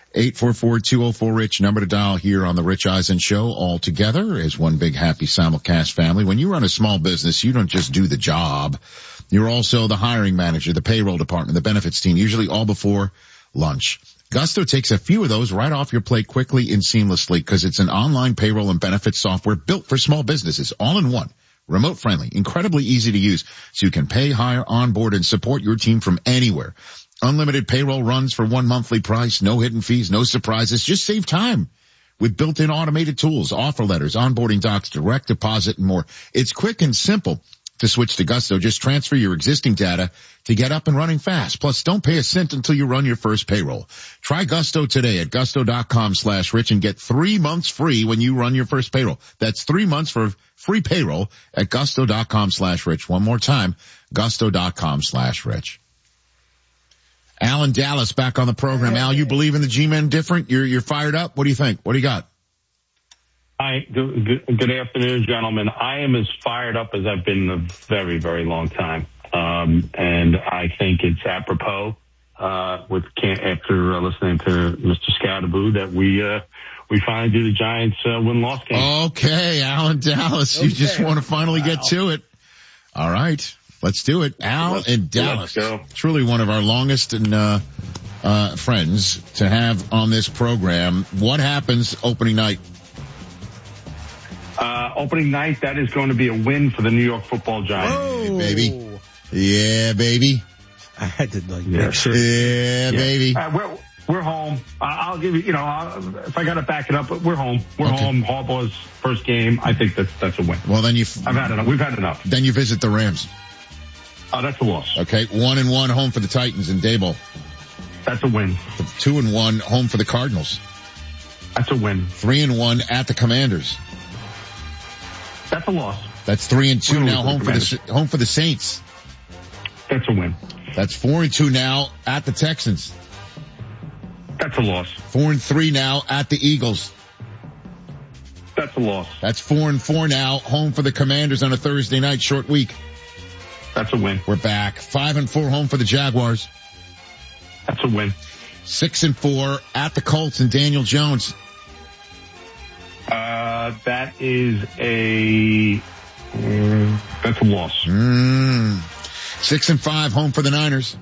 844-204-RICH, number to dial here on the Rich Eisen Show, all together as one big happy simulcast family. When you run a small business, you don't just do the job. You're also the hiring manager, the payroll department, the benefits team, usually all before lunch. Gusto takes a few of those right off your plate quickly and seamlessly because it's an online payroll and benefits software built for small businesses, all in one. Remote friendly, incredibly easy to use, so you can pay, hire, onboard, and support your team from anywhere. Unlimited payroll runs for one monthly price, no hidden fees, no surprises, just save time. With built-in automated tools, offer letters, onboarding docs, direct deposit, and more. It's quick and simple to switch to Gusto. Just transfer your existing data to get up and running fast. Plus, don't pay a cent until you run your first payroll. Try Gusto today at gusto.com/rich and get 3 months free when you run your first payroll. That's 3 months for free payroll at gusto.com/rich. One more time, gusto.com/rich. Al in Dallas back on the program. Al, you believe in the G-Men different? You're fired up? What do you think? What do you got? Hi, good afternoon, gentlemen. I am as fired up as I've been in a very, very long time. And I think it's apropos, after listening to Mr. Scadaboo that we finally do the Giants win-loss game. Okay, Al in Dallas. Okay. You just want to finally get to it. All right. Let's do it. Al in Dallas. Let's go. Truly one of our longest and friends to have on this program. What happens opening night? Opening night, that is going to be a win for the New York Football Giants. Oh. Baby. Yeah, baby. I had to like yeah, sure. Yeah, baby. We're home. I'll give you, if I got to back it up, we're home. We're home. Harbaugh's first game. I think that's a win. Well, then I've had enough. We've had enough. Then you visit the Rams. Oh, that's a loss. Okay, 1-1 home for the Titans in Daboll. That's a win. 2-1 home for the Cardinals. That's a win. 3-1 at the Commanders. That's a loss. That's 3-2 now home for the Saints. That's a win. That's 4-2 now at the Texans. That's a loss. 4-3 now at the Eagles. That's a loss. That's 4-4 now home for the Commanders on a Thursday night short week. That's a win. We're back. 5-4 home for the Jaguars. That's a win. 6-4 at the Colts and Daniel Jones. That is that's a loss. 6-5 home for the Niners.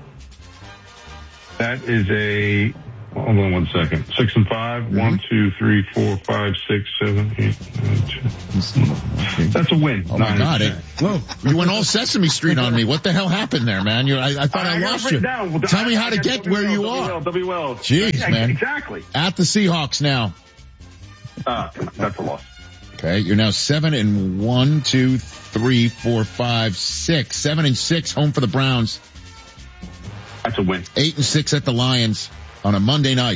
That is hold on 1 second. 6-5. 1, 2, 3, 4, 5, 6, 7, 8, 9, 10. That's a win. Oh my God. Whoa. You went all Sesame Street on me. What the hell happened there, man? I thought I lost you. Tell me how to get where you are. WL. Jeez, man. Exactly. At the Seahawks now. That's a loss. Okay. You're now 7-1, 2, 3, 4, 5, 6. 7-6 home for the Browns. That's a win. 8-6 at the Lions on a Monday night.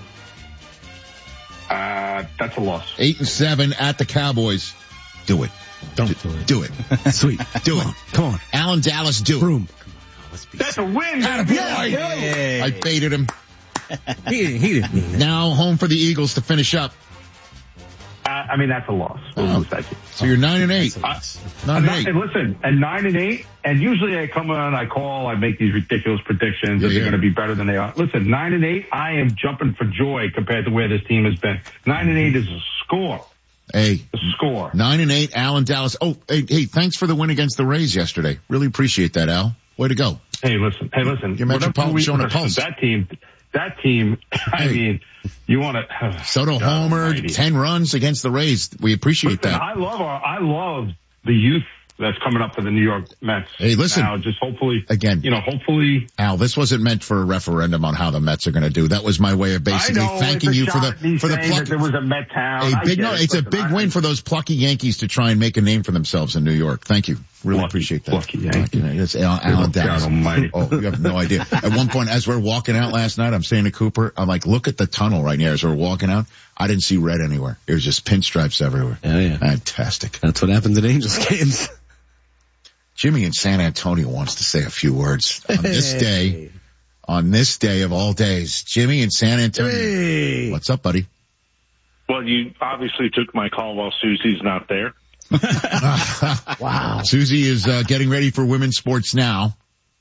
That's a loss. 8-7 at the Cowboys. Do it. Don't do it. Do it. Sweet. Do it. Come on. Alan Dallas, do Broom. it. That's a win. Yeah. I baited him. He didn't. Now home for the Eagles to finish up. That's a loss. So you're 9-8. 9-8. And listen, and 9-8, and usually I come on, I call, I make these ridiculous predictions that they're going to be better than they are. Listen, 9-8, I am jumping for joy compared to where this team has been. 9-8 is a score. Hey. A score. 9-8, Alan Dallas. Oh, hey, thanks for the win against the Rays yesterday. Really appreciate that, Al. Way to go. Hey, listen. You're Metropolitan showing a pulse. That team, I mean, you want to. Soto homered, 10 runs against the Rays. We appreciate that. I love the youth that's coming up for the New York Mets. Hey, listen. Now, just hopefully. Again. Hopefully. Al, this wasn't meant for a referendum on how the Mets are going to do. That was my way of basically thanking you for the plucky. There was a Met town. It's a big win for those plucky Yankees to try and make a name for themselves in New York. Thank you. Really appreciate that. Plucky Yankees. It's Alan Dallas. Oh, you have no idea. At one point, as we're walking out last night, I'm saying to Cooper, I'm like, look at the tunnel right here as we're walking out. I didn't see red anywhere. It was just pinstripes everywhere. Oh, yeah. Fantastic. That's what happens at Angels games. Jimmy in San Antonio wants to say a few words on this day. On this day of all days. Jimmy in San Antonio. Hey. What's up, buddy? Well, you obviously took my call while Susie's not there. Wow. Susie is getting ready for women's sports now.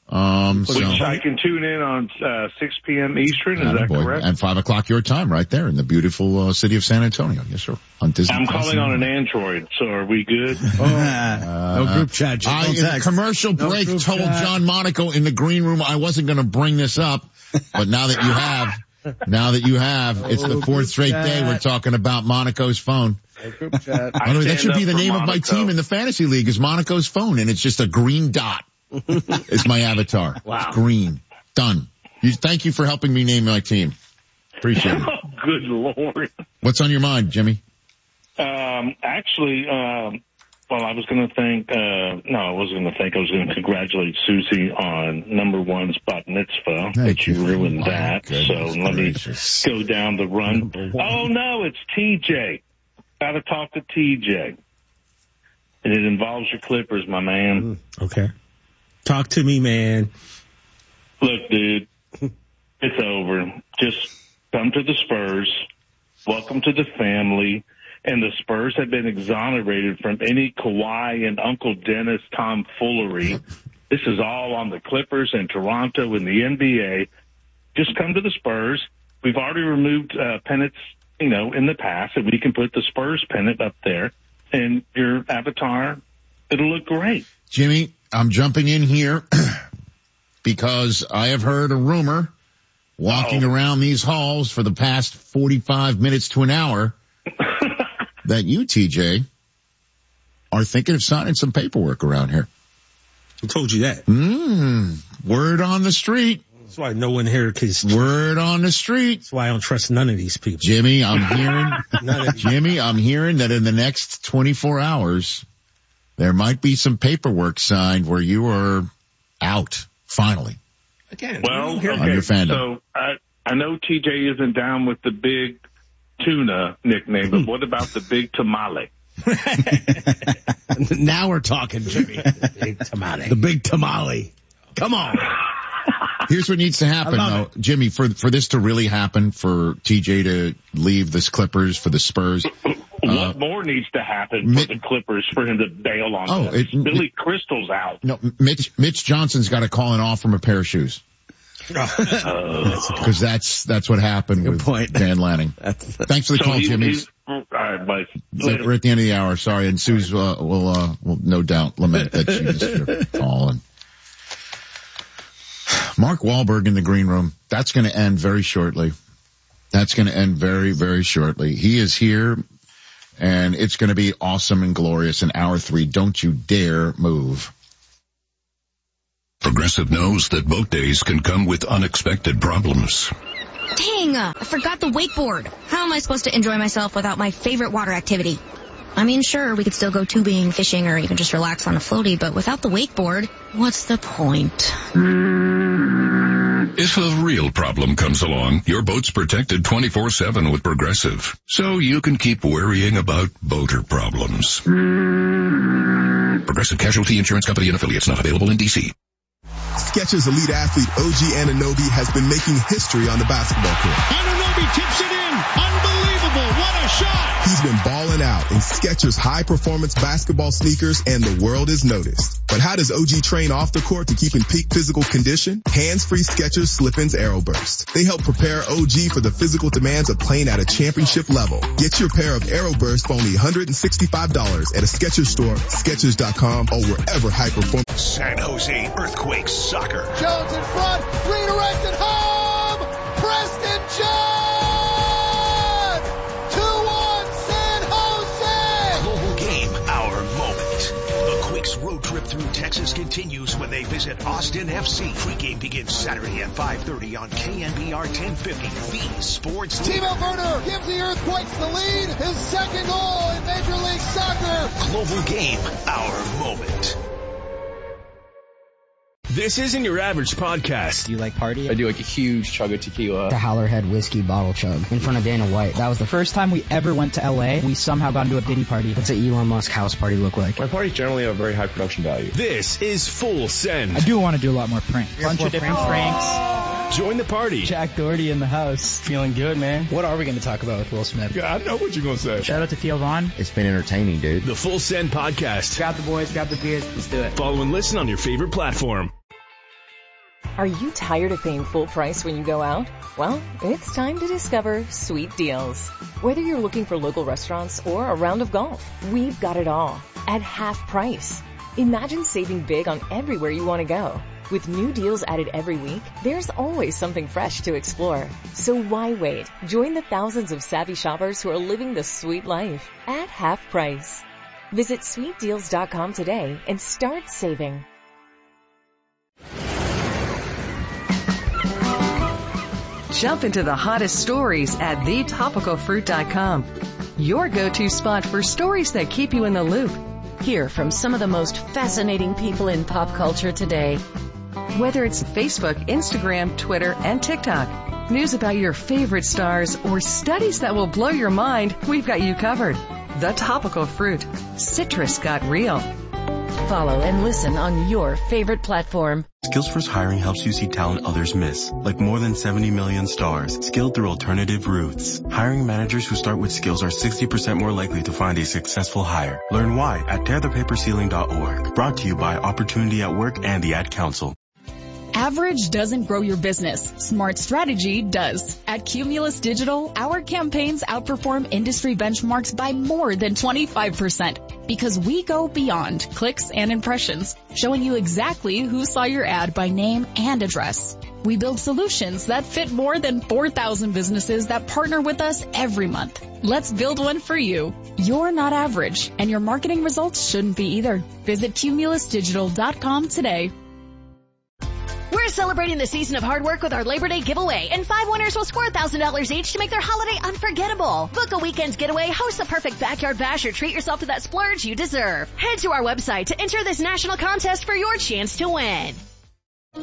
Which I can tune in on 6 p.m. Eastern. Is that correct? And 5 o'clock your time, right there in the beautiful city of San Antonio. Yes, sir. On Disney. I'm calling on an Android, so are we good? No group chat. Just in the commercial break, told John Monaco in the green room I wasn't going to bring this up, but now that you have, it's the fourth straight day we're talking about Monaco's phone. Group chat. By the way, that should be the name of my team in the fantasy league is Monaco's phone, and it's just a green dot. It's my avatar. Wow. It's green. Done. Thank you for helping me name my team. Appreciate it. Oh, good Lord. What's on your mind, Jimmy? Actually, I was going to thank, I wasn't going to thank, I was going to congratulate Susie on number 1's bat mitzvah, but you ruined that. So let me go down the run. Oh, no, it's TJ. Got to talk to TJ. And it involves your Clippers, my man. Okay. Talk to me, man. Look, dude, it's over. Just come to the Spurs. Welcome to the family. And the Spurs have been exonerated from any Kawhi and Uncle Dennis tomfoolery. This is all on the Clippers and Toronto and the NBA. Just come to the Spurs. We've already removed pennants, in the past, and we can put the Spurs pennant up there. And your avatar, it'll look great. Jimmy, I'm jumping in here because I have heard a rumor walking around these halls for the past 45 minutes to an hour that you, TJ, are thinking of signing some paperwork around here. Who told you that? Word on the street. That's why no one here word on the street. That's why I don't trust none of these people. Jimmy, I'm hearing that in the next 24 hours, there might be some paperwork signed where you are out, finally. Again, well, on your fandom. So I know TJ isn't down with the big tuna nickname, but what about the big tamale? Now we're talking, Jimmy. The big tamale. Come on. Here's what needs to happen, though, Jimmy, for this to really happen, for TJ to leave the Clippers for the Spurs. What more needs to happen for the Clippers for him to bail on this? Billy Crystal's out. No, Mitch Johnson's got to call an off from a pair of shoes. Because that's what happened with Dan Lanning. Thanks for the call, Jimmy. All right, bye. We're at the end of the hour. Sorry, and Suze will no doubt lament that she missed your call. And Mark Wahlberg in the green room. That's going to end very shortly. That's going to end very, very shortly. He is here, and it's going to be awesome and glorious in hour 3. Don't you dare move. Progressive knows that boat days can come with unexpected problems. Dang, I forgot the wakeboard. How am I supposed to enjoy myself without my favorite water activity? I mean, sure, we could still go tubing, fishing, or even just relax on a floaty, but without the wakeboard, what's the point? If a real problem comes along, your boat's protected 24/7 with Progressive, so you can keep worrying about boater problems. Progressive Casualty Insurance Company and Affiliates, not available in D.C. Skechers elite athlete OG Anunoby has been making history on the basketball court. Anunoby tips it in. Unbelievable. What a shot. He's been balling out in Skechers high-performance basketball sneakers, and the world has noticed. But how does OG train off the court to keep in peak physical condition? Hands-free Skechers Slip-ins Aeroburst. They help prepare OG for the physical demands of playing at a championship level. Get your pair of Aeroburst for only $165 at a Skechers store, Skechers.com, or wherever high-performance. San Jose Earthquakes soccer. Jones in front, redirected home. Preston John. 2-1 San Jose. Global game, our moment. The Quakes road trip through Texas continues when they visit Austin FC. Pre-game begins Saturday at 5:30 on KNBR 1050. The Sports. Timo Werner gives the Earthquakes the lead. His second goal in Major League Soccer. Global game, our moment. This isn't your average podcast. Do you like party? I do like a huge chug of tequila. The Howlerhead whiskey bottle chug in front of Dana White. That was the first time we ever went to LA. We somehow got into a Diddy party. What's an Elon Musk house party look like? My parties generally have a very high production value. This is Full Send. I do want to do a lot more pranks. Bunch of different pranks. Join the party. Jack Doherty in the house. Feeling good, man. What are we going to talk about with Will Smith? Yeah, I know what you're going to say. Shout out to Theo Vaughn. It's been entertaining, dude. The Full Send podcast. Grab the boys, grab the beers. Let's do it. Follow and listen on your favorite platform. Are you tired of paying full price when you go out? Well, it's time to discover Sweet Deals. Whether you're looking for local restaurants or a round of golf, we've got it all at half price. Imagine saving big on everywhere you want to go. With new deals added every week, there's always something fresh to explore. So why wait? Join the thousands of savvy shoppers who are living the sweet life at half price. Visit sweetdeals.com today and start saving. Jump into the hottest stories at thetopicalfruit.com. Your go-to spot for stories that keep you in the loop. Hear from some of the most fascinating people in pop culture today. Whether it's Facebook, Instagram, Twitter, and TikTok, news about your favorite stars, or studies that will blow your mind, we've got you covered. The Topical Fruit. Citrus got real. Follow and listen on your favorite platform. Skillsforce Hiring helps you see talent others miss, like more than 70 million stars, skilled through alternative routes. Hiring managers who start with skills are 60% more likely to find a successful hire. Learn why at tearthepaperceiling.org. Brought to you by Opportunity at Work and the Ad Council. Average doesn't grow your business. Smart strategy does. At Cumulus Digital, our campaigns outperform industry benchmarks by more than 25% because we go beyond clicks and impressions, showing you exactly who saw your ad by name and address. We build solutions that fit more than 4,000 businesses that partner with us every month. Let's build one for you. You're not average, and your marketing results shouldn't be either. Visit cumulusdigital.com today. We're celebrating the season of hard work with our Labor Day giveaway, and 5 winners will score $1,000 each to make their holiday unforgettable. Book a weekend's getaway, host the perfect backyard bash, or treat yourself to that splurge you deserve. Head to our website to enter this national contest for your chance to win.